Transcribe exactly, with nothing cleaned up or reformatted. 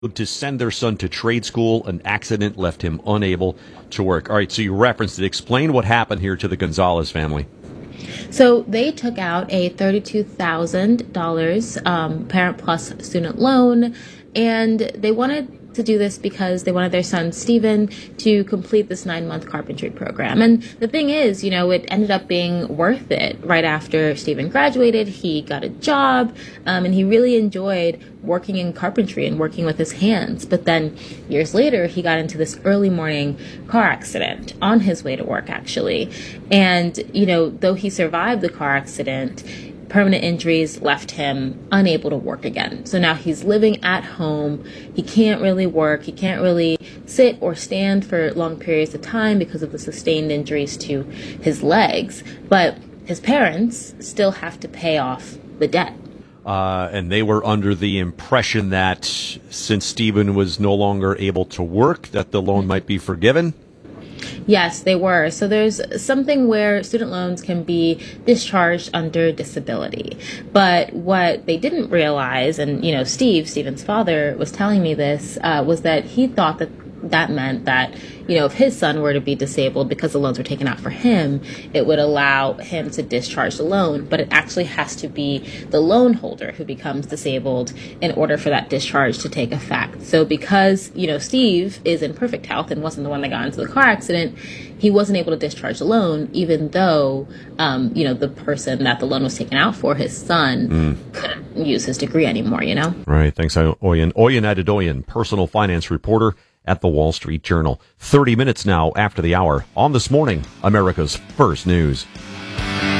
to send their son to trade school. An accident left him unable to work. All right, so you referenced it. Explain what happened here to the Gonzalez family. So they took out a thirty-two thousand dollars um, Parent Plus student loan, and they wanted to do this because they wanted their son, Stephen, to complete this nine-month carpentry program. And the thing is, you know, it ended up being worth it. Right after Stephen graduated, he got a job, um, and he really enjoyed working in carpentry and working with his hands. But then years later, he got into this early morning car accident on his way to work, actually. And, you know, though he survived the car accident, permanent injuries left him unable to work again. So now he's living at home. He can't really work. He can't really sit or stand for long periods of time because of the sustained injuries to his legs. But his parents still have to pay off the debt. Uh, and they were under the impression that since Stephen was no longer able to work, that the loan might be forgiven. Yes, they were. So there's something where student loans can be discharged under disability. But what they didn't realize, and, you know, Steve, Stephen's father, was telling me this, uh, was that he thought that that meant that, you know, if his son were to be disabled because the loans were taken out for him, it would allow him to discharge the loan. But it actually has to be the loan holder who becomes disabled in order for that discharge to take effect. So because, you know, Steve is in perfect health and wasn't the one that got into the car accident, he wasn't able to discharge the loan, even though, um, you know, the person that the loan was taken out for, his son, mm. couldn't use his degree anymore, you know? Right. Thanks, Oyen. Oyen Adedoyan, personal finance reporter at the Wall Street Journal. thirty minutes now after the hour on This Morning, America's First News.